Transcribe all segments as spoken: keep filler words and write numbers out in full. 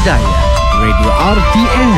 Budaya Radio R T M.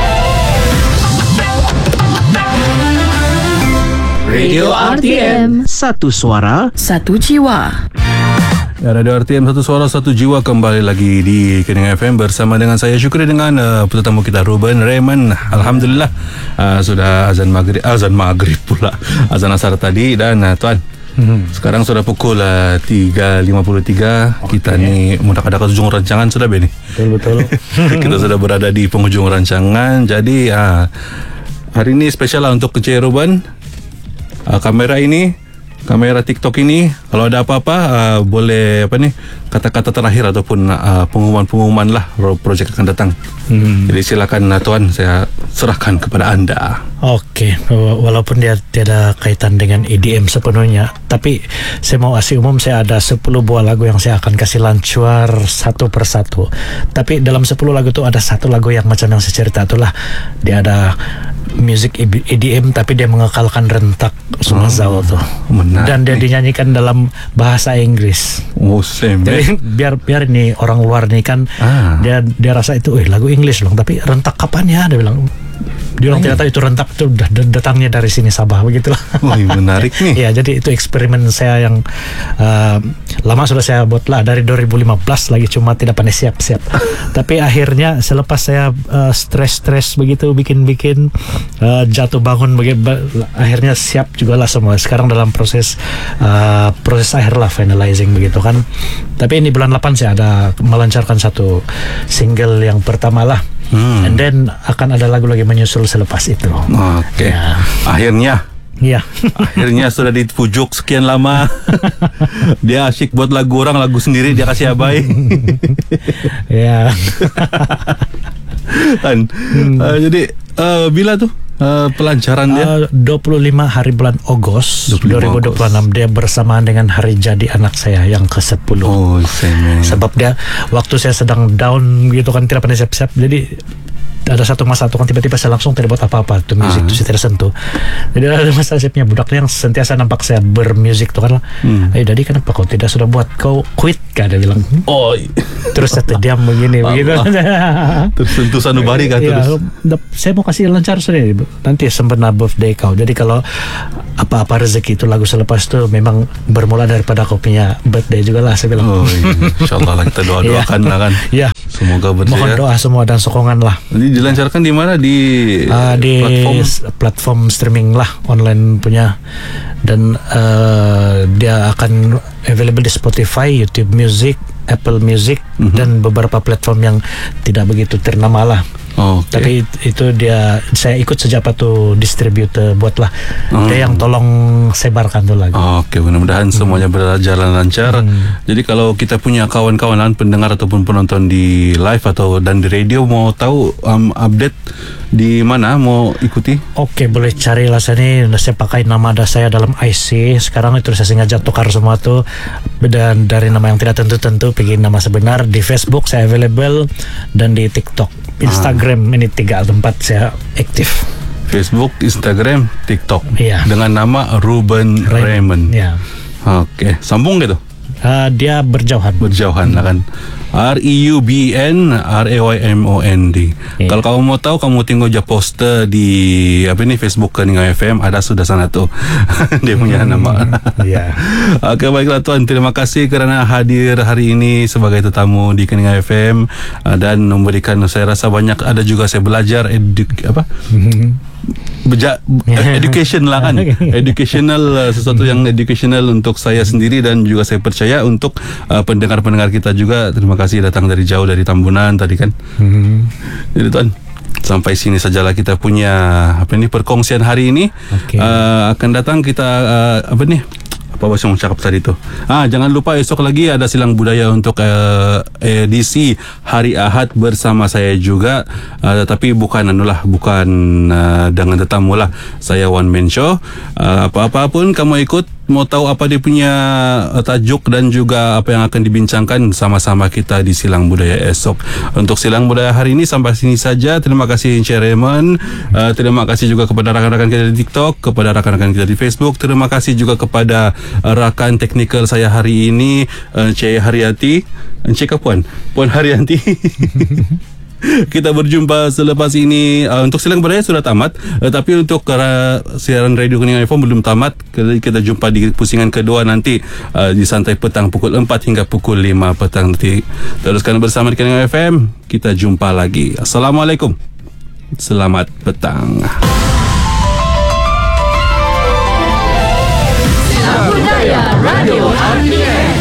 Radio R T M. Satu suara, satu jiwa. Ya, Radio R T M, satu suara, satu jiwa, kembali lagi di Kening F M bersama dengan saya Syukri dengan uh, tetamu kita Ruben Raymond. Alhamdulillah uh, sudah azan maghrib, azan maghrib pula, azan asar tadi dan uh, tuan. Hmm. Sekarang sudah pukul uh, tiga lima puluh tiga. Okay. Kita ni mudah ada ke ujung rancangan sudah Benny. Betul-betul. Kita sudah berada di penghujung rancangan. Jadi uh, hari ini spesial lah untuk Encik Ruben. Uh, kamera ini, kamera TikTok ini, kalau ada apa-apa uh, boleh apa ni kata-kata terakhir ataupun uh, pengumuman-pengumuman lah projek akan datang. Hmm. Jadi silakan uh, tuan, saya serahkan kepada anda. Okey, walaupun dia tiada kaitan dengan E D M sepenuhnya, tapi saya mau kasih umum, saya ada sepuluh buah lagu yang saya akan kasih lancuar satu persatu. Tapi dalam sepuluh lagu tu ada satu lagu yang macam yang saya cerita itulah, dia ada music E D M tapi dia mengekalkan rentak Sumazau oh, tu. Menarik. Dan dia dinyanyikan dalam bahasa Inggris. Oh, same. Jadi biar biar ini orang luar ni kan ah. dia dia rasa itu eh lagu English loh, tapi rentak kapan ya, dia bilang. Dia orang tidak tahu itu rentak itu datangnya dari sini Sabah, begitulah. Oh, menarik nih. Ya, jadi itu eksperimen saya yang uh, lama sudah saya buat lah, dari dua ribu lima belas lagi, cuma tidak pandai siap-siap. Tapi akhirnya selepas saya uh, stres-stres begitu bikin-bikin uh, jatuh bangun bagi, akhirnya siap juga lah semua. Sekarang dalam proses uh, proses akhir lah, finalizing begitu kan. Tapi ini bulan delapan saya ada melancarkan satu single yang pertama lah. Hmm. And then akan ada lagu lagi menyusul selepas itu. Oke. Okay. Ya. Akhirnya. Iya. Akhirnya sudah dipujuk sekian lama. Dia asyik buat lagu orang, lagu sendiri dia kasih abai. Ya. Dan hmm. uh, jadi uh, bila tuh uh, pelancaran dia? Uh, dua puluh lima hari bulan Ogos dua ribu dua puluh enam. Dia bersamaan dengan hari jadi anak saya yang ke sepuluh. Oh, same. Sebab dia waktu saya sedang down gitu kan, tidak pandai siap-siap, jadi ada satu masa tu kan tiba-tiba saya langsung tidak buat apa-apa tu musik tu, saya tidak sentuh. Jadi ada masa saya punya budaknya yang sentiasa nampak saya bermusik tu kan lah. Hmm. Eh Dadi, kenapa kau tidak sudah buat, kau quit kah, dia bilang. Oh. Terus saya terdiam begini begitu. Tersentuh sanubari kah ya, terus. Saya mau kasih lancar sudah nanti sempena birthday kau. Jadi kalau apa-apa rezeki itu lagu selepas tu memang bermula daripada kau punya birthday juga lah, saya bilang. Oh, iya. InsyaAllah lah, kita doa-doakan lah kan. Ya. Semoga berjaya. Mohon doa semua dan sokongan lah. Jadi dilancarkan di mana? Di, uh, di platform platform streaming lah, online punya. Dan uh, dia akan available di Spotify, YouTube Music, Apple Music, mm-hmm. dan beberapa platform yang tidak begitu ternama lah. Oh, okay. Tapi itu dia, saya ikut sejak tu distributor buatlah. Hmm. Dia yang tolong sebarkan tu lagi. Oh, Oke, okay. Mudah-mudahan hmm. semuanya berjalan lancar. Hmm. Jadi kalau kita punya kawan-kawan pendengar ataupun penonton di live atau dan di radio mau tahu um, update di mana, mau ikuti? Oke, okay, boleh cari lah sini. Saya pakai nama ada saya dalam I C. Sekarang itu saya sengaja tukar semua tu, dan dari nama yang tidak tentu-tentu pergi nama sebenar. Di Facebook saya available, dan di TikTok, Instagram, ah. ini tiga tempat saya aktif. Facebook, Instagram, TikTok. Iya. Dengan nama Ruben Raymond. Raymond. Ya. Oke, sambung gitu. Uh, dia berjauhan. Berjauhan hmm. lah kan. R E U B N R A Y M O N D. Yeah. Kalau kamu mau tahu, kamu tengok aja poster di apa ni Facebook Kening F M, ada sudah sana tuh. Dia punya hmm. nama. Ya. Yeah. Oke, baiklah tuan, terima kasih kerana hadir hari ini sebagai tetamu di Kening F M dan memberikan, saya rasa banyak, ada juga saya belajar edu, apa? Beja, education lah kan, educational, uh, sesuatu yang educational untuk saya sendiri dan juga saya percaya untuk uh, pendengar-pendengar kita juga. Terima kasih datang dari jauh dari Tambunan tadi kan. Hmm. Jadi tuan, sampai sini sajalah kita punya apa ni perkongsian hari ini. Okay. Uh, akan datang kita uh, apa ni? Apa bahasa yang cakap tadi tu? Ah, jangan lupa esok lagi ada Silang Budaya untuk uh, edisi hari Ahad bersama saya juga. Uh, tapi bukan anulah, bukan uh, dengan tetamu lah. Saya one man show. Uh, apa-apa pun kamu ikut, mau tahu apa dia punya uh, tajuk dan juga apa yang akan dibincangkan, sama-sama kita di Silang Budaya esok. Untuk Silang Budaya hari ini sampai sini saja. Terima kasih Encik Raymond. Uh, terima kasih juga kepada rakan-rakan kita di TikTok, kepada rakan-rakan kita di Facebook. Terima kasih juga kepada uh, rakan teknikal saya hari ini, Encik Haryati. Encik ke Puan? Puan Haryanti. Kita berjumpa selepas ini. uh, Untuk Silang Beraya sudah tamat, uh, tapi untuk uh, siaran Radio Kuningan F M belum tamat. Kita, kita jumpa di pusingan kedua nanti, uh, di Santai Petang pukul empat hingga pukul lima petang nanti. Teruskan bersama di Kuningan F M. Kita jumpa lagi. Assalamualaikum. Selamat petang. Budaya Radio R T M.